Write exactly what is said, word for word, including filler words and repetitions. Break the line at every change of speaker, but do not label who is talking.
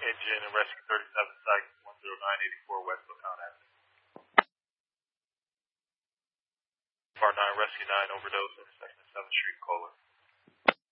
engine and rescue thirty-seven, Psych one zero nine eight four West Bucktown Avenue. Bar nine, rescue nine, overdose, intersection of seventh Street, Kohler.